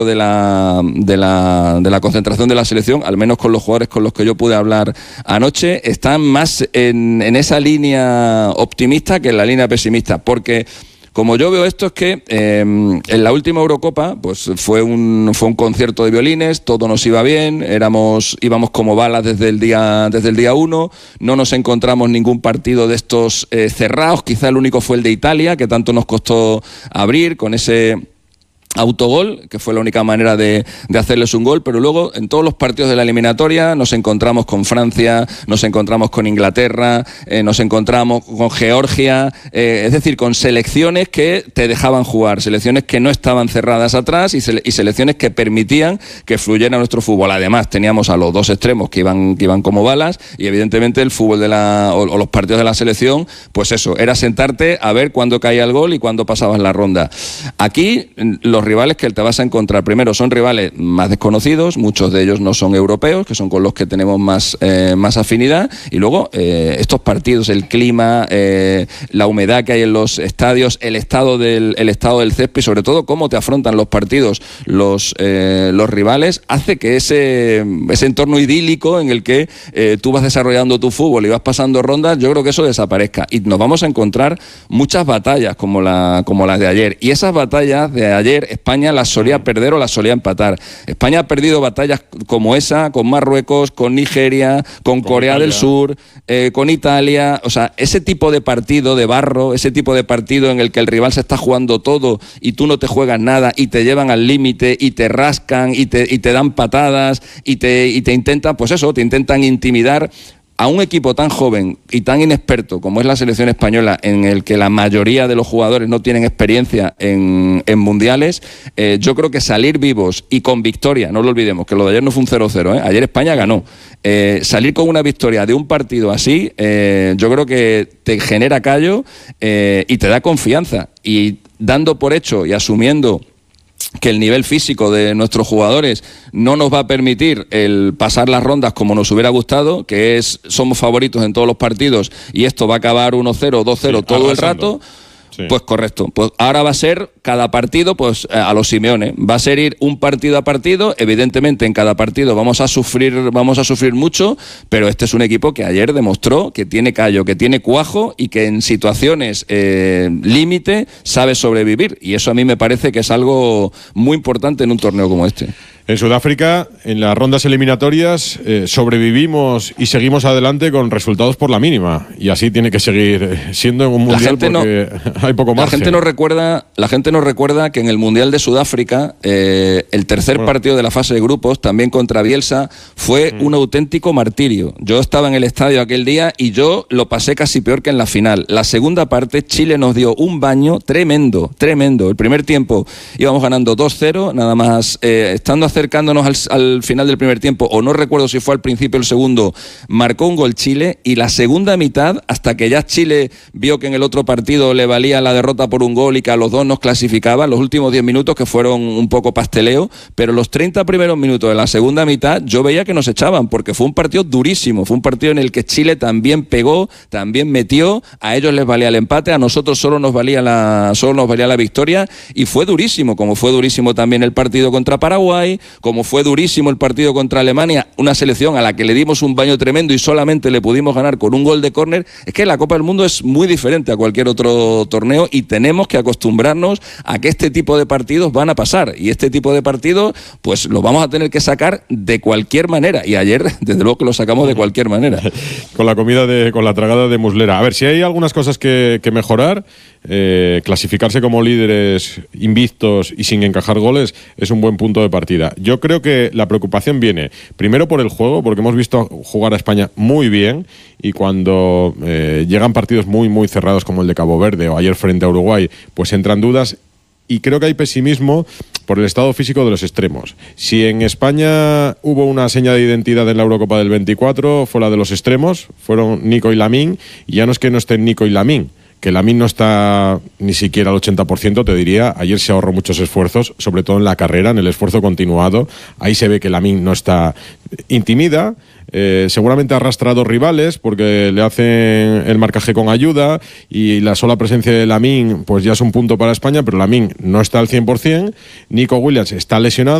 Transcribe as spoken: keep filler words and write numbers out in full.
de la, de la de la concentración de la selección, al menos con los jugadores con los que yo pude hablar anoche, están más en, en esa línea optimista que en la línea pesimista, porque como yo veo esto es que eh, en la última Eurocopa pues fue un fue un concierto de violines, todo nos iba bien, éramos íbamos como balas desde el día desde el día uno, no nos encontramos ningún partido de estos eh, cerrados, quizá el único fue el de Italia, que tanto nos costó abrir con ese autogol, que fue la única manera de, de hacerles un gol, pero luego en todos los partidos de la eliminatoria nos encontramos con Francia, nos encontramos con Inglaterra, eh, nos encontramos con Georgia, eh, es decir, con selecciones que te dejaban jugar, selecciones que no estaban cerradas atrás y, sele- y selecciones que permitían que fluyera nuestro fútbol. Además teníamos a los dos extremos que iban, que iban como balas y evidentemente el fútbol de la o, o los partidos de la selección, pues eso, era sentarte a ver cuándo caía el gol y cuándo pasabas la ronda. Aquí los rivales que te vas a encontrar, primero son rivales más desconocidos, muchos de ellos no son europeos, que son con los que tenemos más, eh, más afinidad, y luego eh, estos partidos, el clima, eh, la humedad que hay en los estadios, el estado del, el estado del césped y sobre todo cómo te afrontan los partidos los, eh, los rivales, hace que ese, ese entorno idílico en el que eh, tú vas desarrollando tu fútbol y vas pasando rondas, yo creo que eso desaparezca y nos vamos a encontrar muchas batallas como, la, como las de ayer, y esas batallas de ayer España las solía perder o las solía empatar. España ha perdido batallas como esa con Marruecos, con Nigeria, con, con Corea Italia del Sur, eh, con Italia. O sea, ese tipo de partido de barro, ese tipo de partido en el que el rival se está jugando todo y tú no te juegas nada y te llevan al límite y te rascan y te, y te dan patadas y te, y te intentan, pues eso, te intentan intimidar. A un equipo tan joven y tan inexperto como es la selección española, en el que la mayoría de los jugadores no tienen experiencia en, en mundiales, eh, yo creo que salir vivos y con victoria, no lo olvidemos, que lo de ayer no fue un cero cero, ¿eh? Ayer España ganó. Eh, salir con una victoria de un partido así, eh, yo creo que te genera callo eh, y te da confianza. Y dando por hecho y asumiendo que el nivel físico de nuestros jugadores no nos va a permitir el pasar las rondas como nos hubiera gustado, que es somos favoritos en todos los partidos y esto va a acabar uno cero, dos cero sí, todo arrasando. El rato. Sí. Pues correcto, pues ahora va a ser cada partido pues a los Simeone, va a ser ir un partido a partido, evidentemente en cada partido vamos a sufrir vamos a sufrir mucho, pero este es un equipo que ayer demostró que tiene callo, que tiene cuajo y que en situaciones eh, límite sabe sobrevivir, y eso a mí me parece que es algo muy importante en un torneo como este. En Sudáfrica, en las rondas eliminatorias, eh, sobrevivimos y seguimos adelante con resultados por la mínima. Y así tiene que seguir siendo en un mundial porque no, hay poco margen. La gente nos recuerda, la gente nos recuerda que en el Mundial de Sudáfrica, eh, el tercer bueno. partido de la fase de grupos, también contra Bielsa, fue mm. un auténtico martirio. Yo estaba en el estadio aquel día y yo lo pasé casi peor que en la final. La segunda parte, Chile nos dio un baño tremendo, tremendo. El primer tiempo íbamos ganando dos cero, nada más eh, estando acercándonos al, al final del primer tiempo, o no recuerdo si fue al principio o el segundo, marcó un gol Chile, y la segunda mitad, hasta que ya Chile vio que en el otro partido le valía la derrota por un gol y que a los dos nos clasificaba, los últimos diez minutos que fueron un poco pasteleo, pero los treinta primeros minutos de la segunda mitad yo veía que nos echaban, porque fue un partido durísimo, fue un partido en el que Chile también pegó, también metió, a ellos les valía el empate, a nosotros solo nos valía la, solo nos valía la victoria, y fue durísimo, como fue durísimo también el partido contra Paraguay, como fue durísimo el partido contra Alemania, una selección a la que le dimos un baño tremendo y solamente le pudimos ganar con un gol de córner. Es que la Copa del Mundo es muy diferente a cualquier otro torneo y tenemos que acostumbrarnos a que este tipo de partidos van a pasar, y este tipo de partidos pues lo vamos a tener que sacar de cualquier manera, y ayer desde luego que lo sacamos de cualquier manera. Con la comida de, con la tragada de Muslera. A ver, si hay algunas cosas que, que mejorar, eh, clasificarse como líderes invictos y sin encajar goles es un buen punto de partida. Yo creo que la preocupación viene primero por el juego, porque hemos visto jugar a España muy bien, y cuando eh, llegan partidos muy muy cerrados como el de Cabo Verde o ayer frente a Uruguay, pues entran dudas, y creo que hay pesimismo por el estado físico de los extremos. Si en España hubo una seña de identidad en la Eurocopa del veinticuatro, fue la de los extremos, fueron Nico y Lamine, y ya no es que no estén Nico y Lamine, que Lamine no está ni siquiera al ochenta por ciento, te diría. Ayer se ahorró muchos esfuerzos, sobre todo en la carrera, en el esfuerzo continuado. Ahí se ve que Lamine no está intimida. eh, seguramente arrastra a dos rivales porque le hacen el marcaje con ayuda y la sola presencia de Lamine pues ya es un punto para España, pero Lamine no está al cien por ciento, Nico Williams está lesionado.